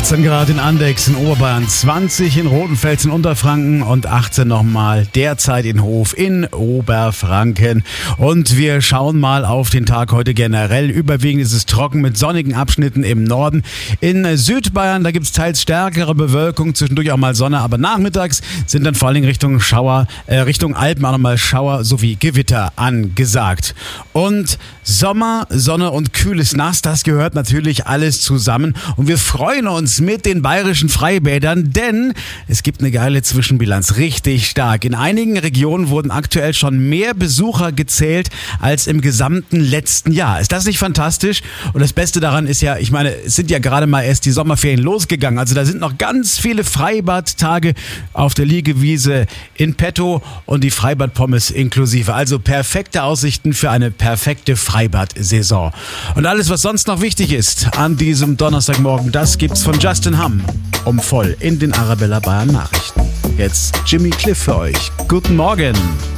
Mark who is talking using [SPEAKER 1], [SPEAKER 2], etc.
[SPEAKER 1] 18 Grad in Andechs in Oberbayern, 20 in Rothenfels in Unterfranken und 18 nochmal derzeit in Hof in Oberfranken. Und wir schauen mal auf den Tag heute generell. Überwiegend ist es trocken mit sonnigen Abschnitten im Norden. In Südbayern, da gibt es teils stärkere Bewölkung, zwischendurch auch mal Sonne, aber nachmittags sind dann vor allem Richtung Alpen auch nochmal Schauer sowie Gewitter angesagt. Und Sommer, Sonne und kühles Nass, das gehört natürlich alles zusammen. Und wir freuen uns mit den bayerischen Freibädern, denn es gibt eine geile Zwischenbilanz, richtig stark. In einigen Regionen wurden aktuell schon mehr Besucher gezählt als im gesamten letzten Jahr. Ist das nicht fantastisch? Und das Beste daran ist ja, ich meine, es sind ja gerade mal erst die Sommerferien losgegangen. Also da sind noch ganz viele Freibadtage auf der Liegewiese in petto und die Freibadpommes inklusive. Also perfekte Aussichten für eine perfekte Freibad-Saison. Und alles, was sonst noch wichtig ist an diesem Donnerstagmorgen, das gibt's von Justin Hamm voll in den Arabella Bayern Nachrichten. Jetzt Jimmy Cliff für euch. Guten Morgen.